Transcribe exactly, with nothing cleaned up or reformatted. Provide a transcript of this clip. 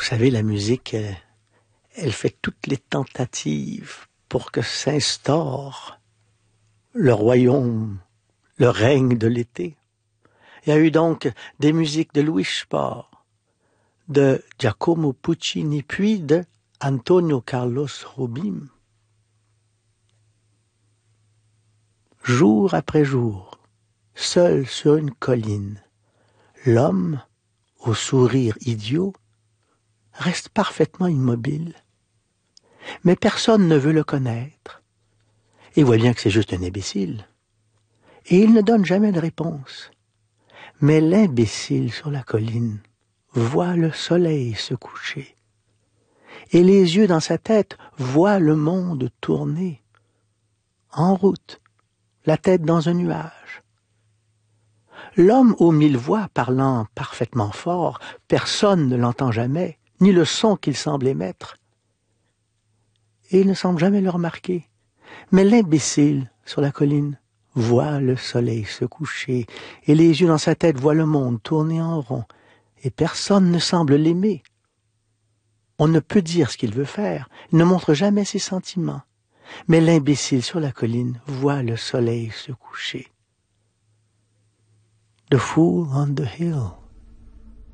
savez, la musique, elle, elle fait toutes les tentatives pour que s'instaure le royaume, le règne de l'été. Il y a eu donc des musiques de Louis Spohr, de Giacomo Puccini, puis de Antonio Carlos Jobim. Jour après jour, seul sur une colline, l'homme, au sourire idiot, reste parfaitement immobile. Mais personne ne veut le connaître. Il voit bien que c'est juste un imbécile. Et il ne donne jamais de réponse. Mais l'imbécile sur la colline voit le soleil se coucher. Et les yeux dans sa tête voient le monde tourner. En route, la tête dans un nuage. L'homme aux mille voix parlant parfaitement fort, personne ne l'entend jamais, ni le son qu'il semble émettre. Et il ne semble jamais le remarquer. Mais l'imbécile sur la colline voit le soleil se coucher, et les yeux dans sa tête voient le monde tourner en rond, et personne ne semble l'aimer. On ne peut dire ce qu'il veut faire, il ne montre jamais ses sentiments. Mais l'imbécile sur la colline voit le soleil se coucher. The fool on the hill